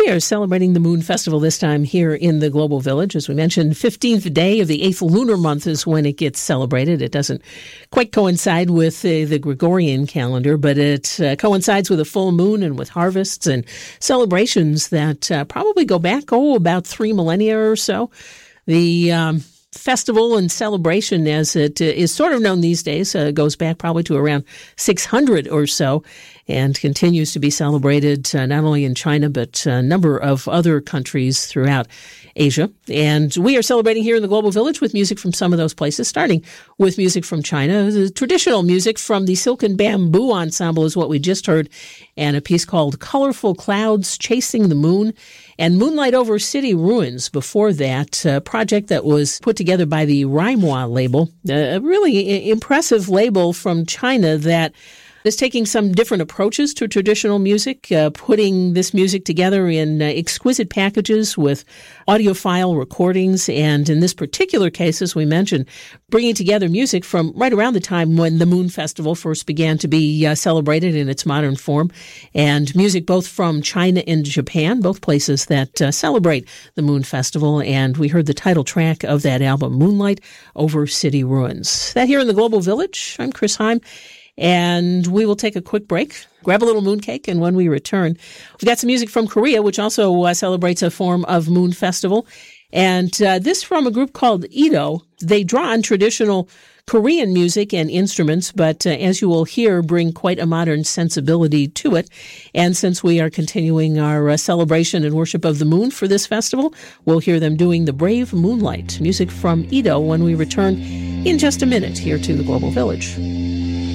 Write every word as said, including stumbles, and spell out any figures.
We are celebrating the Moon Festival this time here in the Global Village. As we mentioned, fifteenth day of the eighth lunar month is when it gets celebrated. It doesn't quite coincide with uh, the Gregorian calendar, but it uh, coincides with a full moon and with harvests and celebrations that uh, probably go back, oh, about three millennia or so. The um, festival and celebration, as it uh, is sort of known these days, uh, goes back probably to around six hundred or so, and continues to be celebrated uh, not only in China, but a number of other countries throughout Asia. And we are celebrating here in the Global Village with music from some of those places, starting with music from China. The traditional music from the Silken Bamboo Ensemble is what we just heard, and a piece called Colorful Clouds Chasing the Moon, and Moonlight Over City Ruins before that, a project that was put together by the Raimua label, a really impressive label from China that is taking some different approaches to traditional music, uh, putting this music together in uh, exquisite packages with audiophile recordings, and in this particular case, as we mentioned, bringing together music from right around the time when the Moon Festival first began to be uh, celebrated in its modern form, and music both from China and Japan, both places that uh, celebrate the Moon Festival, and we heard the title track of that album, Moonlight Over City Ruins. That here in the Global Village. I'm Chris Heim. And we will take a quick break, grab a little mooncake, and when we return, we've got some music from Korea, which also uh, celebrates a form of Moon Festival. And uh, this from a group called Edo. They draw on traditional Korean music and instruments, but uh, as you will hear, bring quite a modern sensibility to it. And since we are continuing our uh, celebration and worship of the moon for this festival, we'll hear them doing The Brave Moonlight, music from Edo, when we return in just a minute here to the Global Village.